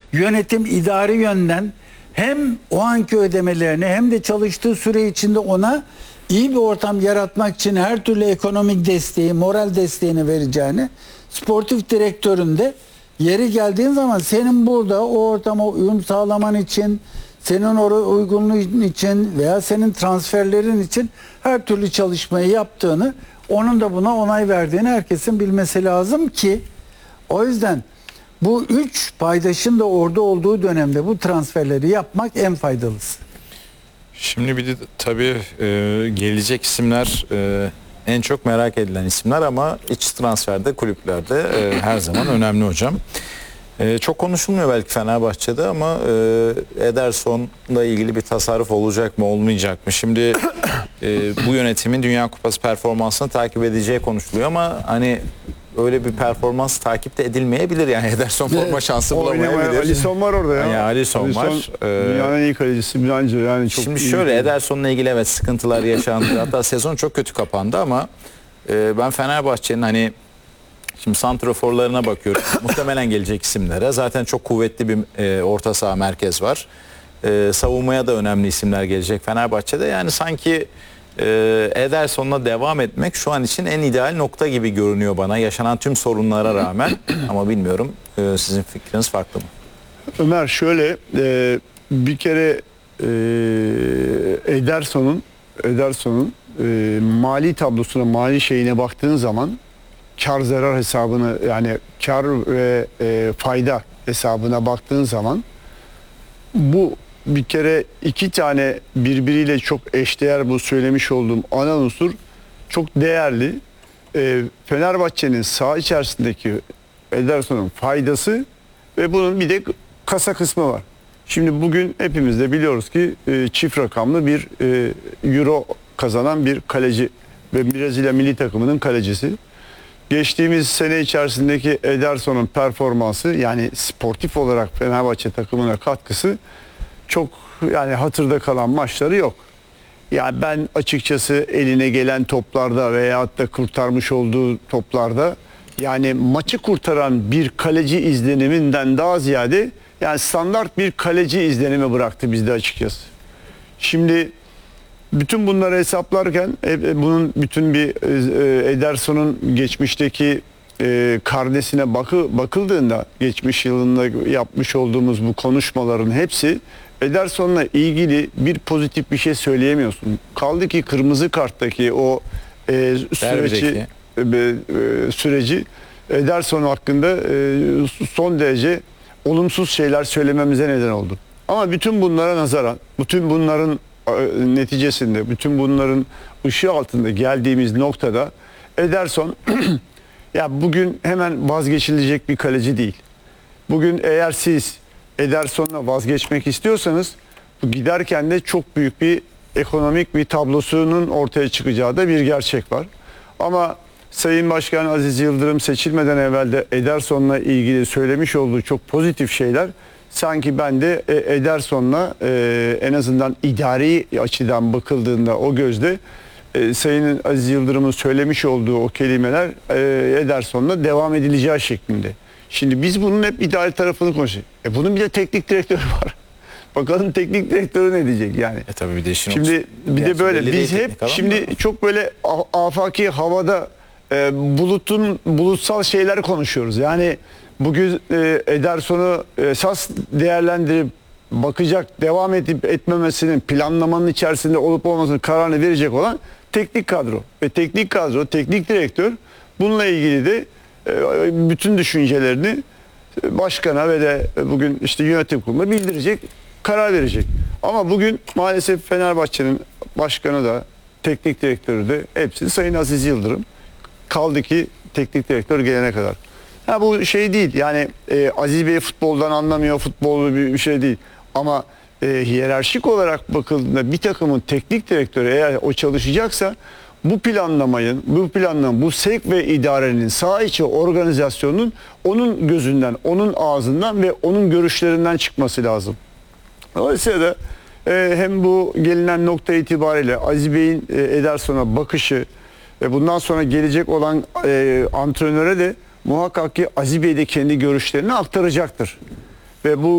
yönetim idari yönden hem o anki ödemelerini hem de çalıştığı süre içinde ona iyi bir ortam yaratmak için her türlü ekonomik desteği, moral desteğini vereceğini, sportif direktörün de yeri geldiğin zaman senin burada o ortama uyum sağlaman için, senin oraya uygunluğun için veya senin transferlerin için her türlü çalışmayı yaptığını, onun da buna onay verdiğini herkesin bilmesi lazım ki o yüzden bu 3 paydaşın da orada olduğu dönemde bu transferleri yapmak en faydalısı. Şimdi bir de tabii gelecek isimler en çok merak edilen isimler ama iç transferde kulüplerde her zaman önemli hocam. Çok konuşulmuyor belki Fenerbahçe'de ama Ederson'la ilgili bir tasarruf olacak mı olmayacak mı? Şimdi bu yönetimin Dünya Kupası performansını takip edeceği konuşuluyor ama hani öyle bir performans takip de edilmeyebilir yani Ederson forma şansı bulamayabilir. Alisson var orada ya. Yani Alisson var. Dünyanın en iyi kalecisi bence yani çok. Şimdi şöyle Ederson'la ilgili evet sıkıntılar yaşandı. Hatta sezon çok kötü kapandı ama ben Fenerbahçe'nin hani şimdi santraforlarına bakıyorum. Muhtemelen gelecek isimlere. Zaten çok kuvvetli bir orta saha merkez var. Savunmaya da önemli isimler gelecek Fenerbahçe'de. Yani sanki Ederson'la devam etmek şu an için en ideal nokta gibi görünüyor bana. Yaşanan tüm sorunlara rağmen. Ama bilmiyorum sizin fikriniz farklı mı? Ömer şöyle bir kere Ederson'un mali tablosuna, mali şeyine baktığın zaman kar zarar hesabını yani kar ve fayda hesabına baktığın zaman bu bir kere iki tane birbiriyle çok eşdeğer bu söylemiş olduğum ana unsur çok değerli. Fenerbahçe'nin saha içerisindeki Ederson'un faydası ve bunun bir de kasa kısmı var. Şimdi bugün hepimiz de biliyoruz ki çift rakamlı bir euro kazanan bir kaleci ve Brezilya milli takımının kalecisi. Geçtiğimiz sene içerisindeki Ederson'un performansı yani sportif olarak Fenerbahçe takımına katkısı çok yani hatırda kalan maçları yok. Yani ben açıkçası eline gelen toplarda veyahut da kurtarmış olduğu toplarda yani maçı kurtaran bir kaleci izleniminden daha ziyade yani standart bir kaleci izlenimi bıraktı bizde açıkçası. Şimdi bütün bunları hesaplarken bunun bütün bir Ederson'un geçmişteki karnesine bakıldığında geçmiş yılında yapmış olduğumuz bu konuşmaların hepsi Ederson'la ilgili bir pozitif bir şey söyleyemiyorsun. Kaldı ki kırmızı karttaki o süreci Ederson hakkında son derece olumsuz şeyler söylememize neden oldu. Ama bütün bunlara nazaran, bütün bunların neticesinde, bütün bunların ışığı altında geldiğimiz noktada Ederson ya bugün hemen vazgeçilecek bir kaleci değil. Bugün eğer siz Ederson'la vazgeçmek istiyorsanız bu giderken de çok büyük bir ekonomik bir tablosunun ortaya çıkacağı da bir gerçek var. Ama Sayın Başkan Aziz Yıldırım seçilmeden evvel de Ederson'la ilgili söylemiş olduğu çok pozitif şeyler sanki ben de Ederson'la en azından idari açıdan bakıldığında o gözde Sayın Aziz Yıldırım'ın söylemiş olduğu o kelimeler Ederson'la devam edileceği şeklinde. Şimdi biz bunun hep ideal tarafını konuşuyoruz. Bunun bir de teknik direktörü var. Bakalım teknik direktörü ne diyecek yani. Tabii bir de işin şimdi bir de böyle biz hep şimdi çok böyle afaki havada bulutsal şeyler konuşuyoruz. Yani bugün Ederson'u esas değerlendirip bakacak, devam edip etmemesinin planlamanın içerisinde olup olmasının kararını verecek olan teknik kadro. Ve teknik kadro, teknik direktör bununla ilgili de bütün düşüncelerini başkana ve de bugün işte yönetim kuruluna bildirecek, karar verecek. Ama bugün maalesef Fenerbahçe'nin başkanı da teknik direktörü de hepsi Sayın Aziz Yıldırım. Kaldı ki teknik direktör gelene kadar. Ha bu şey değil yani Aziz Bey futboldan anlamıyor, futbol bir şey değil. Ama hiyerarşik olarak bakıldığında bir takımın teknik direktörü eğer o çalışacaksa bu planlamanın, bu sevk ve idarenin saha içi organizasyonun onun gözünden, onun ağzından ve onun görüşlerinden çıkması lazım. Dolayısıyla da hem bu gelinen nokta itibariyle Aziz Bey'in Ederson'a bakışı ve bundan sonra gelecek olan antrenöre de muhakkak ki Aziz Bey de kendi görüşlerini aktaracaktır. Ve bu